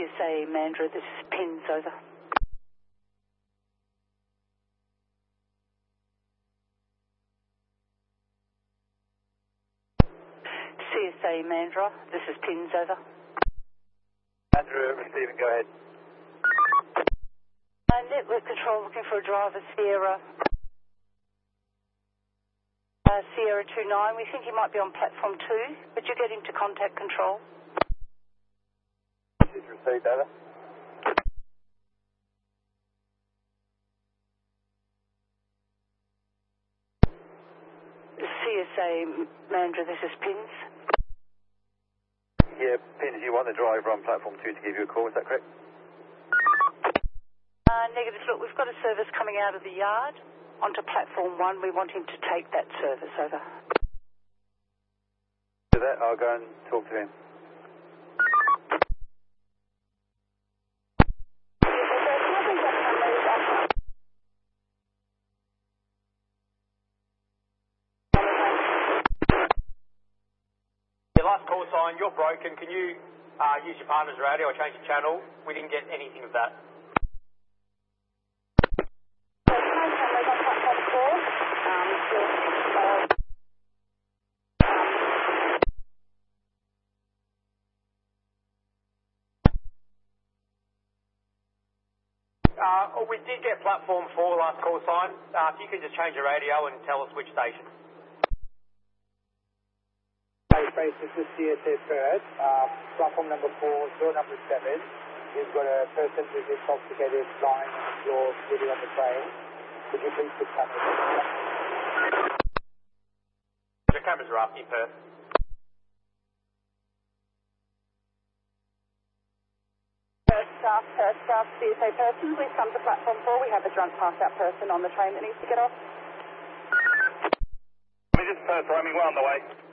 CSA Mandurah, this is Pins, over. CSA Mandurah, this is Pins, over. Mandurah receiving, go ahead. Network control looking for a driver, Sierra. Sierra 29, we think he might be on platform 2. Could you get him to contact control? Message received, over. CSA Mandurah, this is Pins. Yeah, Pins, you want the driver on platform 2 to give you a call, is that correct? Negative. Look, we've got a service coming out of the yard onto platform 1. We want him to take that service, over. Do that, I'll go and talk to him. Your last call sign, you're broken. Can you use your partner's radio or change the channel? We didn't get anything of that. We did get platform 4 last call sign. If you could just change the radio and tell us which station. Space, this is CSA Perth. Platform number 4, door number 7. You've got a person who's intoxicated lying on the floor, sitting on the train. Could you please put cameras? The cameras are up in Perth. Perth staff, CSA person, please come to platform 4. We have a drunk passed out person on the train that needs to get off. This is Perth, roaming 1 on the way.